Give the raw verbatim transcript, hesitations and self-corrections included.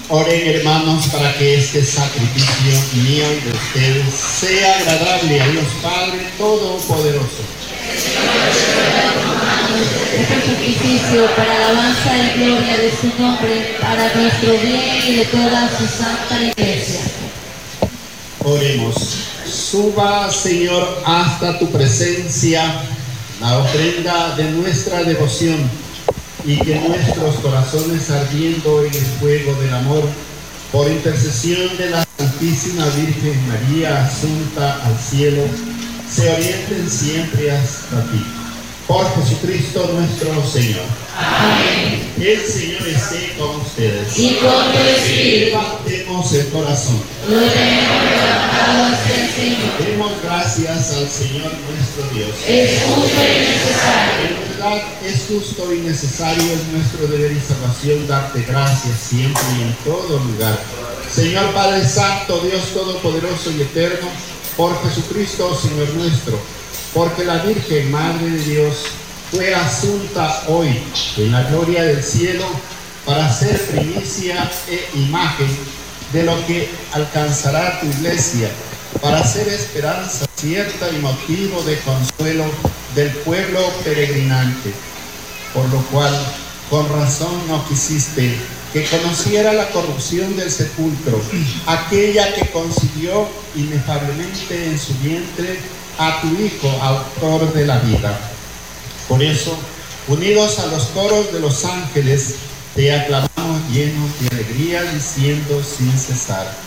Oren, hermanos, para que este sacrificio mío y de ustedes sea agradable a Dios Padre Todopoderoso. Este sacrificio para alabanza y gloria de su nombre, para nuestro bien y de toda su santa iglesia. Oremos. Suba, Señor, hasta tu presencia la ofrenda de nuestra devoción, y que nuestros corazones, ardiendo en el fuego del amor, por intercesión de la Santísima Virgen María, asunta al cielo, se orienten siempre hasta ti. Por Jesucristo nuestro Señor. Amén. El Señor esté con ustedes. Y con tu espíritu. Levantemos el corazón. Lo tenemos levantado hacia el Señor. Demos gracias al Señor nuestro Dios. Es justo y necesario. En verdad es justo y necesario, es nuestro deber y salvación darte gracias siempre y en todo lugar. Señor Padre Santo, Dios Todopoderoso y Eterno, por Jesucristo, Señor nuestro, porque la Virgen Madre de Dios fue asunta hoy en la gloria del cielo para ser primicia e imagen de lo que alcanzará tu iglesia, para ser esperanza cierta y motivo de consuelo del pueblo peregrinante. Por lo cual, con razón no quisiste que conociera la corrupción del sepulcro, aquella que concibió inefablemente en su vientre a tu Hijo, autor de la vida. Por eso, unidos a los coros de los ángeles, te aclamamos llenos de alegría, diciendo sin cesar: